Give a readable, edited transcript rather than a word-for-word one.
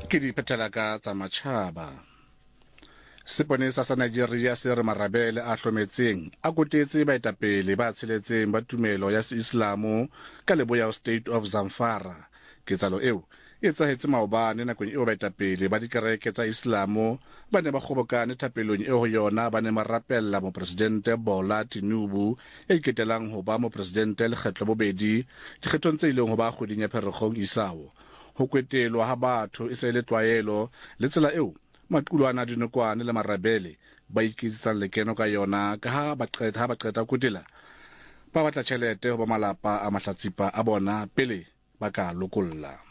ke di phethelaka tsa matjhaba. Seponesa sa Nigeria se re Marabele a hlometseng a kotetse baetapele ba tsheletseng ba tumelo ya Seislamu ka Leboya State of Zamfara. Ketsalo eo e etsahetse maobane nakong eo baetapele ba dikereke tsa Islamu ba ne ba kgobokane thapelong eo ho yona ba ne marapella mopresidente Bola Tinubu e iketelang ho ba mopresidente lekgetlo bobedi dikgethong tse ileng ho ba kgweding ya Pherekgong isawo. Ho kwetelwa ha batho e se le tlwaelo le tsela eo maqulwana dinokwane le Marabele ba iketsetsang lekeno ka yona ka ha ba qeta kutela ba batla tjhelete ho ba malapa a mahlatsipa a bona pele ba ka lokolla.